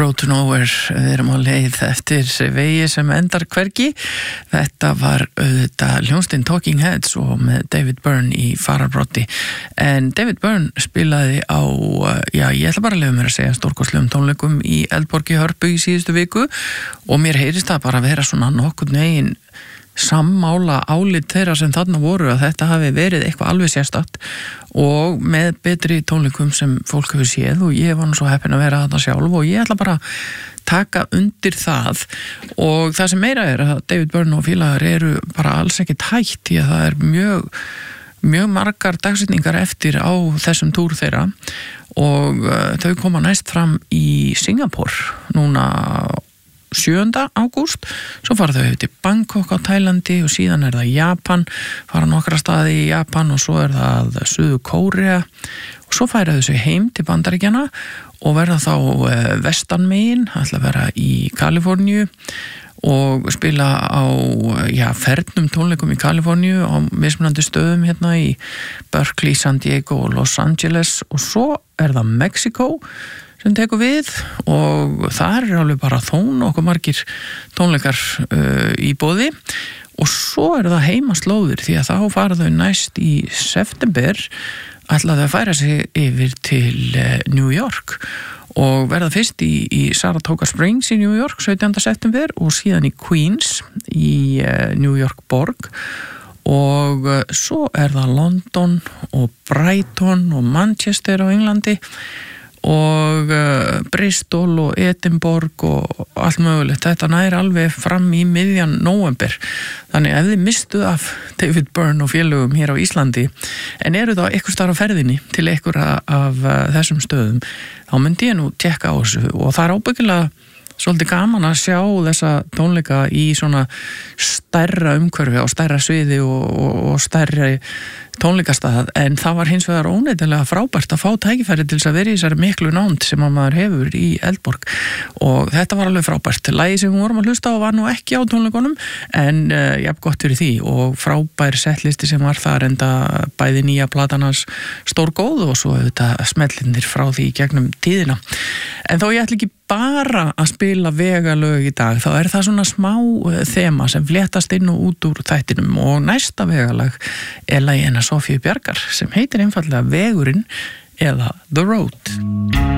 Road to Nowhere, við erum á leið eftir vegi sem endar hvergi. Þetta var auðvitað hljómsveitin Talking Heads og með David Byrne í fararbroddi. En David Byrne spilaði á, ég ætla bara að leyfa mér að segja stórkostlegum tónleikum í Eldborg í Hörpu í síðustu viku og mér heyrist það bara að vera svona nokkurn veginn sammála álit þeirra sem þarna voru að þetta hafi verið eitthvað alveg sérstakt og með betri tónleikum sem fólk hefur séð og ég var nú svo heppin að vera þarna sjálf og ég ætla bara að taka undir það og það sem meira er að David Byrne og félagar eru bara alls ekki hætt því að það er mjög margar dagsetningar eftir á þessum túr þeirra og þau koma næst fram í Singapore núna 7. ágúst, svo fara þau til Bangkok á Tælandi og síðan er það Japan, fara nokkra staði í Japan og svo er það Suður Kórea og svo færa þau sig heim til Bandaríkjana og verða þá vestanmegin, ætla að vera í Kaliforníu og spila á fernum tónleikum í Kaliforníu á mismunandi stöðum hérna í Berkeley, San Diego og Los Angeles og svo er það Mexiko sem tekur við og það er alveg bara þó nokkuð margir tónleikar í boði og svo er það heimaslóðir því að þá fara þau næst í september ætlaðu að færa sig yfir til New York og verða fyrst í Saratoga Springs í New York 17. september og síðan í Queens í New York borg og svo er það London og Brighton og Manchester á Englandi og Bristol og Edinborg og allt mögulegt. Þetta nær alveg fram í miðjan nóvember. Þannig ef þið mistuð af David Byrne og félögum hér á Íslandi en eru þá eitthvað staðar á ferðinni til eitthvað af þessum stöðum, þá myndi ég nú tékka á þessu og það er ábyggilega svolítið gaman að sjá þessa tónleika í svona stærra umhverfi á stærra sviði og stærri tónleikastað en það var hins vegar óneitanlega frábært að fá tækifæri til þess að vera í þessari miklu nánd sem að maður hefur í Eldborg og þetta var alveg frábært. Lagið sem við vorum að hlusta á var nú ekki á tónleikunum en jafn gott fyrir því og frábær settlisti sem var þar enda bæði nýja platanans stórgóð og svo auðvitað smellindir frá því í gegnum tíðina. En þó ég ætla ekki bara að spila vegalög í dag, þá er það svona smá þema sem fléttast inn og út úr þættinum og næsta vegalag er lagið hennar Sofíu Bjargar sem heitir einfaldlega Vegurinn eða The Road.